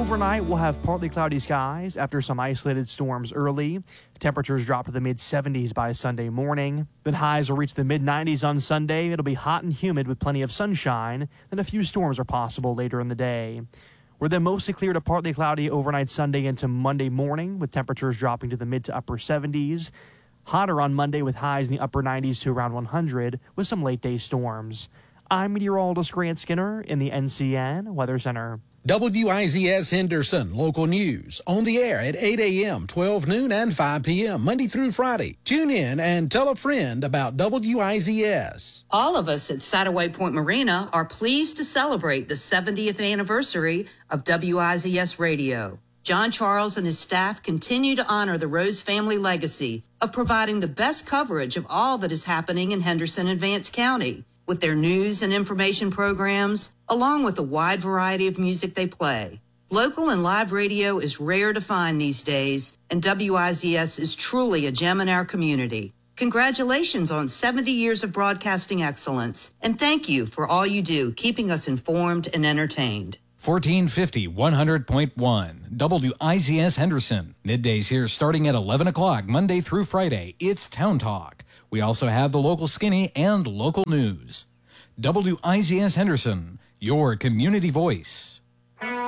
Overnight, we'll have partly cloudy skies after some isolated storms early. Temperatures drop to the mid-70s by Sunday morning. Then highs will reach the mid-90s on Sunday. It'll be hot and humid with plenty of sunshine. Then a few storms are possible later in the day. We're then mostly clear to partly cloudy overnight Sunday into Monday morning, with temperatures dropping to the mid to upper 70s. Hotter on Monday with highs in the upper 90s to around 100 with some late-day storms. I'm meteorologist Grant Skinner in the NCN Weather Center. WIZS Henderson Local News on the air at 8 a.m., 12 noon, and 5 p.m. Monday through Friday. Tune in and tell a friend about WIZS. All of us at Saddleway Point Marina are pleased to celebrate the 70th anniversary of WIZS Radio. John Charles and his staff continue to honor the Rose family legacy of providing the best coverage of all that is happening in Henderson and Vance County, with their news and information programs, along with a wide variety of music they play. Local and live radio is rare to find these days, and WIZS is truly a gem in our community. Congratulations on 70 years of broadcasting excellence, and thank you for all you do, keeping us informed and entertained. 1450 100.1 WIZS Henderson. Middays here starting at 11 o'clock Monday through Friday. It's Town Talk. We also have the local skinny and local news. WIZS Henderson, your community voice.